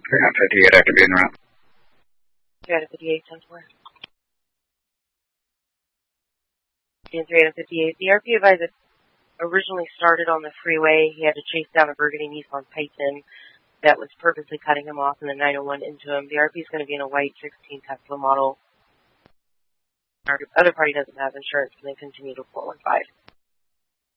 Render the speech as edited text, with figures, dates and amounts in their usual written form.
358 active en route. 358, 10-4. And 358, the RP advised that originally started on the freeway. He had to chase down a burgundy Nissan Titan that was purposely cutting him off, and the 901 into him. The RP is going to be in a white 16 Tesla model. Our other party doesn't have insurance, and they continue to 415.